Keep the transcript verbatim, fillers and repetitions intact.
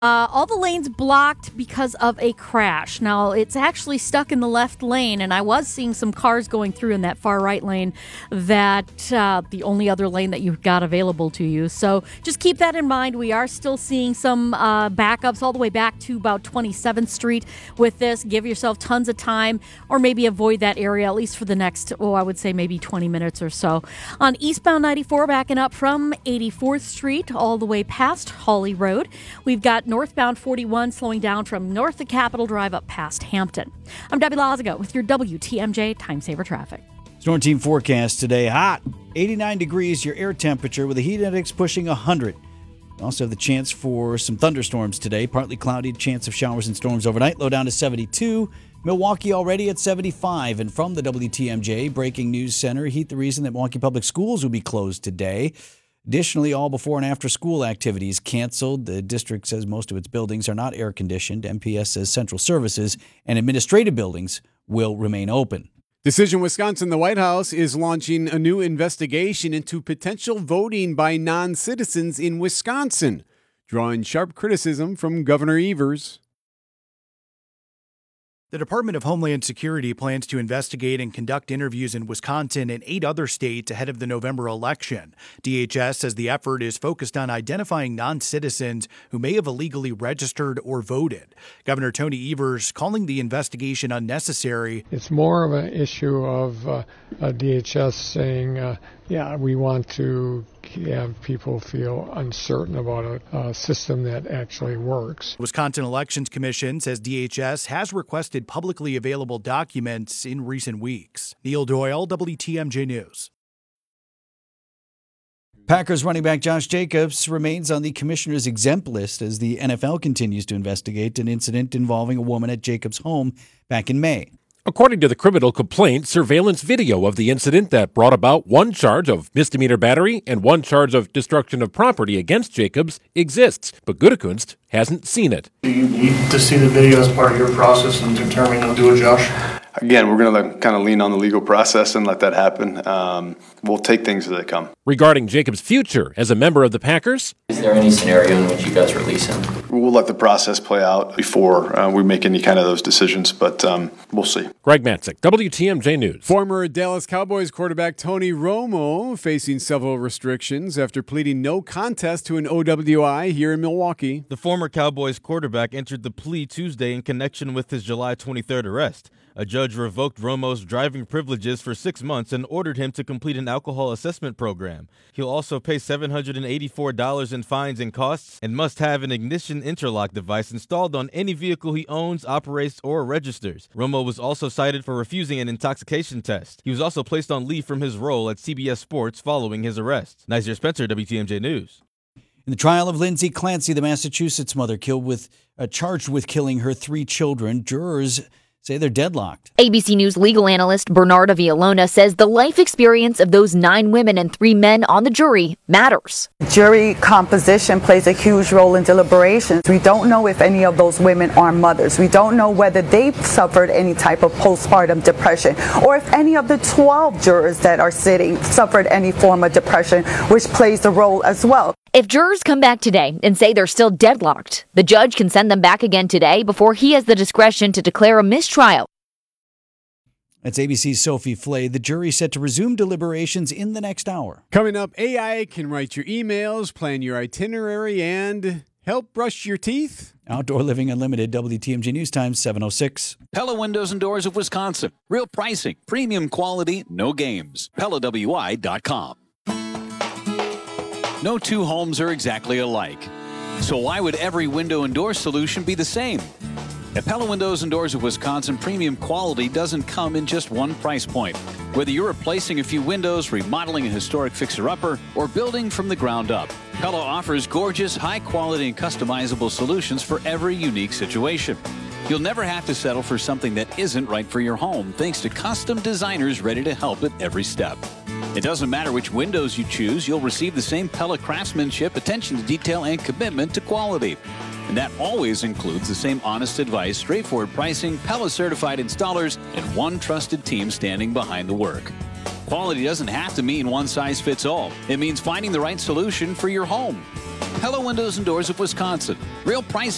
Uh, all the lanes blocked because of a crash. Now, it's actually stuck in the left lane, and I was seeing some cars going through in that far right lane, that uh, the only other lane that you've got available to you. So just keep that in mind. We are still seeing some uh, backups all the way back to about twenty-seventh Street with this. Give yourself tons of time, or maybe avoid that area, at least for the next, oh, I would say maybe twenty minutes or so. On eastbound ninety-four, backing up from eighty-fourth Street all the way past Hawley Road. We've got northbound forty-one slowing down from north of Capitol Drive up past Hampton. I'm Debbie Lazago with your W T M J Time Saver Traffic. Storm Team forecast today. Hot, eighty-nine degrees, your air temperature with a heat index pushing one hundred. We also have the chance for some thunderstorms today. Partly cloudy, chance of showers and storms overnight. Low down to seventy-two. Milwaukee already at seventy-five. And from the W T M J Breaking News Center, heat the reason that Milwaukee Public Schools will be closed today. Additionally, all before and after school activities canceled. The district says most of its buildings are not air conditioned. M P S says central services and administrative buildings will remain open. Decision Wisconsin, the White House is launching a new investigation into potential voting by non-citizens in Wisconsin, drawing sharp criticism from Governor Evers. The Department of Homeland Security plans to investigate and conduct interviews in Wisconsin and eight other states ahead of the November election. D H S says the effort is focused on identifying non-citizens who may have illegally registered or voted. Governor Tony Evers calling the investigation unnecessary. It's more of an issue of uh, uh, D H S saying, uh, yeah, we want to have people feel uncertain about a, a system that actually works. Wisconsin Elections Commission says D H S has requested publicly available documents in recent weeks. Neil Doyle, W T M J News. Packers running back Josh Jacobs remains on the commissioner's exempt list as the N F L continues to investigate an incident involving a woman at Jacobs' home back in May. According to the criminal complaint, surveillance video of the incident that brought about one charge of misdemeanor battery and one charge of destruction of property against Jacobs exists, but Gutekunst hasn't seen it. Do you need to see the video as part of your process in determining to do it, Josh? Again, we're going to kind of lean on the legal process and let that happen. Um, we'll take things as they come. Regarding Jacobs' future as a member of the Packers, is there any scenario in which you guys release him? We'll let the process play out before uh, we make any kind of those decisions, but um, we'll see. Greg Matzik, W T M J News. Former Dallas Cowboys quarterback Tony Romo facing several restrictions after pleading no contest to an O W I here in Milwaukee. The former Cowboys quarterback entered the plea Tuesday in connection with his July twenty-third arrest. A judge revoked Romo's driving privileges for six months and ordered him to complete an alcohol assessment program. He'll also pay seven hundred eighty-four dollars in fines and costs and must have an ignition interlock device installed on any vehicle he owns, operates, or registers. Romo was also cited for refusing an intoxication test. He was also placed on leave from his role at C B S Sports following his arrest. Nazir Spencer, W T M J News. In the trial of Lindsay Clancy, the Massachusetts mother killed with uh, charged with killing her three children, jurors say they're deadlocked. A B C News legal analyst Bernarda Villalona says the life experience of those nine women and three men on the jury matters. Jury composition plays a huge role in deliberations. We don't know if any of those women are mothers. We don't know whether they've suffered any type of postpartum depression or if any of the twelve jurors that are sitting suffered any form of depression, which plays a role as well. If jurors come back today and say they're still deadlocked, the judge can send them back again today before he has the discretion to declare a mistrial. That's A B C's Sophie Flay. The jury set to resume deliberations in the next hour. Coming up, A I can write your emails, plan your itinerary, and help brush your teeth. Outdoor Living Unlimited, W T M J News Time, seven oh six. Pella Windows and Doors of Wisconsin. Real pricing, premium quality, no games. Pella W I dot com. No two homes are exactly alike. So why would every window and door solution be the same? At Pella Windows and Doors of Wisconsin, premium quality doesn't come in just one price point. Whether you're replacing a few windows, remodeling a historic fixer-upper, or building from the ground up, Pella offers gorgeous, high-quality, and customizable solutions for every unique situation. You'll never have to settle for something that isn't right for your home, thanks to custom designers ready to help at every step. It doesn't matter which windows you choose, you'll receive the same Pella craftsmanship, attention to detail, and commitment to quality. And that always includes the same honest advice, straightforward pricing, Pella-certified installers, and one trusted team standing behind the work. Quality doesn't have to mean one size fits all. It means finding the right solution for your home. Pella Windows and Doors of Wisconsin. Real pricing.